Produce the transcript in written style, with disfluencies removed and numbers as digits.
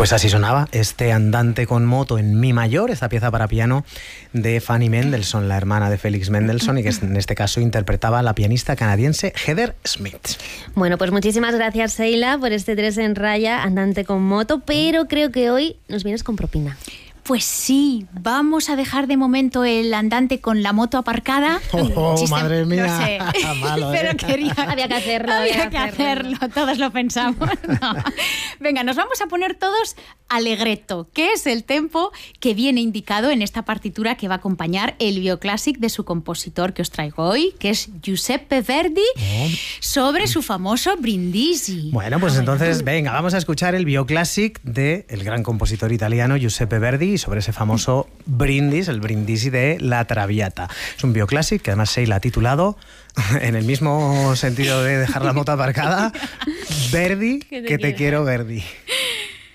Pues así sonaba este andante con moto en mi mayor, esta pieza para piano de Fanny Mendelssohn, la hermana de Felix Mendelssohn, y que en este caso interpretaba la pianista canadiense Heather Smith. Bueno, pues muchísimas gracias, Seila, por este 3 en raya, andante con moto, pero creo que hoy nos vienes con propina. Pues sí, vamos a dejar de momento el andante con la moto aparcada. Madre mía. No sé, malo, pero quería... Había que hacerlo. Había que hacerlo, todos lo pensamos. No. Venga, nos vamos a poner todos allegretto, que es el tempo que viene indicado en esta partitura que va a acompañar el Bioclásic de su compositor que os traigo hoy, que es Giuseppe Verdi, sobre su famoso Brindisi. Bueno, pues entonces, venga, vamos a escuchar el Bioclásic del gran compositor italiano Giuseppe Verdi, y sobre ese famoso brindis, el Brindisi de La Traviata. Es un bioclásic que además Seila ha titulado, en el mismo sentido de dejar la moto aparcada, Verdi, que te quiero Verdi.